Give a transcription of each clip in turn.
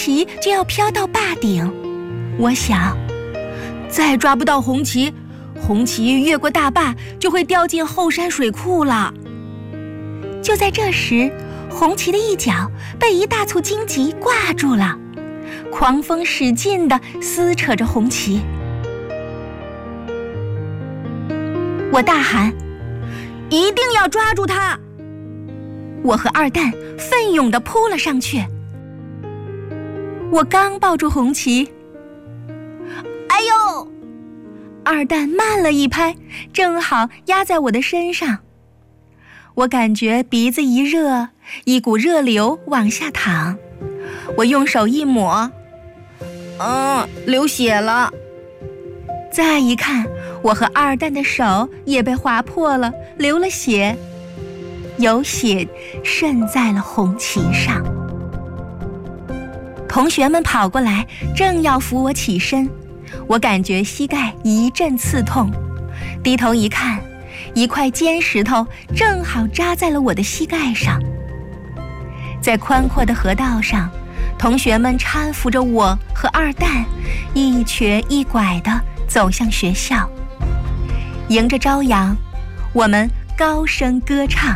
旗就要飘到坝顶。我想，再抓不到红旗，红旗越过大坝就会掉进后山水库了。就在这时，红旗的一角被一大簇荆棘挂住了，狂风使劲地撕扯着红旗。我大喊：一定要抓住它！我和二蛋奋勇地扑了上去。我刚抱住红旗，哎呦！二蛋慢了一拍，正好压在我的身上。我感觉鼻子一热，一股热流往下淌。我用手一抹，流血了。再一看，我和二蛋的手也被划破了，流了血，有血渗在了红旗上。同学们跑过来，正要扶我起身，我感觉膝盖一阵刺痛，低头一看，一块尖石头正好扎在了我的膝盖上。在宽阔的河道上，同学们搀扶着我和二蛋，一瘸一拐地走向学校。迎着朝阳，我们高声歌唱。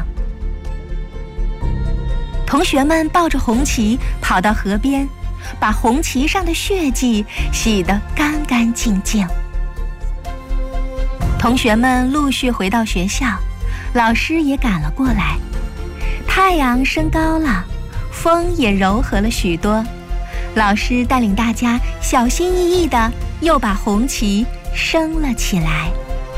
同学们抱着红旗跑到河边，把红旗上的血迹洗得干干净净。同学们陆续回到学校，老师也赶了过来。太阳升高了，风也柔和了许多。老师带领大家小心翼翼地又把红旗升了起来。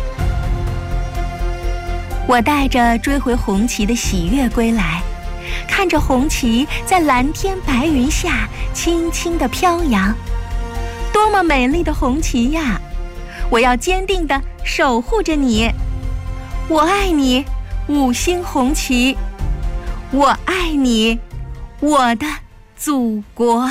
我带着追回红旗的喜悦归来，看着红旗在蓝天白云下轻轻地飘扬，多么美丽的红旗呀！我要坚定地守护着你，我爱你，五星红旗，我爱你，我的祖国。